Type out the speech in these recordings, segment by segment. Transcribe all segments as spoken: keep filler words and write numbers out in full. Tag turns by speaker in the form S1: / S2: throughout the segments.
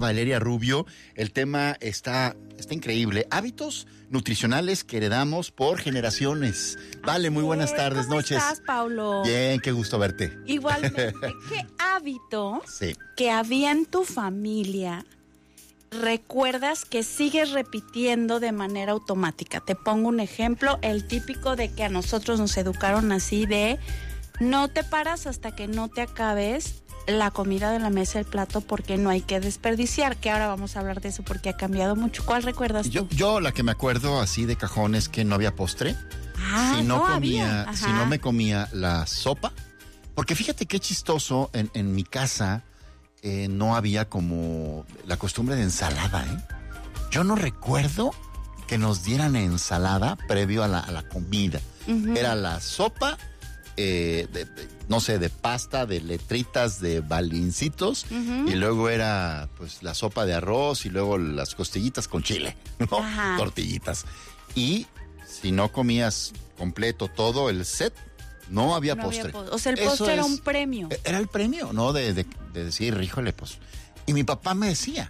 S1: Valeria Rubio, el tema está, está increíble. Hábitos nutricionales que heredamos por generaciones. Vale, muy buenas tardes,
S2: ¿Cómo
S1: noches.
S2: estás, Paulo?
S1: Bien, qué gusto verte.
S2: Igualmente, ¿qué hábito
S1: Sí.
S2: que había en tu familia recuerdas que sigues repitiendo de manera automática? Te pongo un ejemplo, el típico de que a nosotros nos educaron así de no te paras hasta que no te acabes la comida de la mesa, el plato, porque no hay que desperdiciar, que ahora vamos a hablar de eso porque ha cambiado mucho. ¿Cuál recuerdas
S1: Yo,
S2: tú?
S1: yo la que me acuerdo así de cajón es que no había postre.
S2: Ah,
S1: si no,
S2: no
S1: comía,
S2: había.
S1: si
S2: Ajá.
S1: no me comía la sopa, porque fíjate qué chistoso, en, en mi casa eh, no había como la costumbre de ensalada, ¿eh? Yo no recuerdo que nos dieran ensalada previo a la, a la comida.
S2: Ujú.
S1: Era la sopa, eh, de, de, no sé, de pasta, de letritas, de balincitos,
S2: Ujú.
S1: y luego era pues la sopa de arroz y luego las costillitas con chile, ¿no?
S2: Ajá.
S1: Tortillitas. Y si no comías completo todo el set, no había
S2: No
S1: postre.
S2: había po- o sea, el
S1: Eso
S2: postre era
S1: es-
S2: un premio.
S1: Era el premio, ¿no? De, de, de decir, híjole, pues. Y mi papá me decía,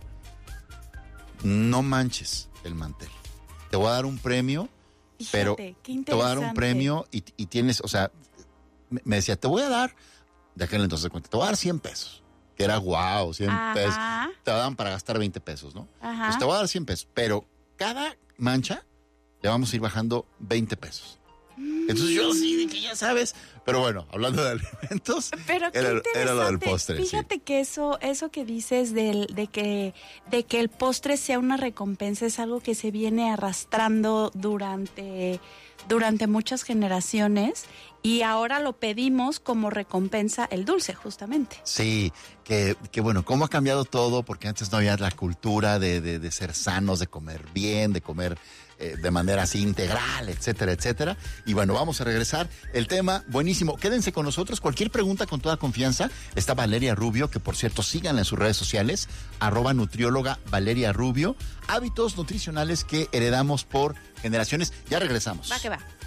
S1: no manches el mantel. Te voy a dar un premio, pero
S2: Fíjate, qué
S1: te voy a dar un
S2: interesante.
S1: premio y, y tienes, o sea, me, me decía, te voy a dar, de aquel entonces cuenta, te voy a dar cien pesos. Que era guau, cien
S2: Ajá.
S1: pesos. Te daban para gastar veinte pesos, ¿no?
S2: Ajá.
S1: Pues te voy a dar cien pesos, pero cada mancha le vamos a ir bajando veinte pesos. Entonces yo sí, de que ya sabes. Pero bueno, hablando de alimentos,
S2: Pero qué
S1: era,
S2: interesante.
S1: era lo del postre. sí.
S2: Fíjate que eso, eso que dices del, de que, de que el postre sea una recompensa es algo que se viene arrastrando durante, durante muchas generaciones y ahora lo pedimos como recompensa el dulce, justamente.
S1: Sí, que, que bueno, cómo ha cambiado todo, porque antes no había la cultura de, de, de ser sanos, de comer bien, de comer eh, de manera así integral, etcétera, etcétera. Y bueno, vamos a regresar. El tema, buenísimo. Quédense con nosotros. Cualquier pregunta, con toda confianza. Está Valeria Rubio, que por cierto, síganla en sus redes sociales, arroba nutrióloga Valeria Rubio. Hábitos nutricionales que heredamos por generaciones. Ya regresamos.
S2: Va que va.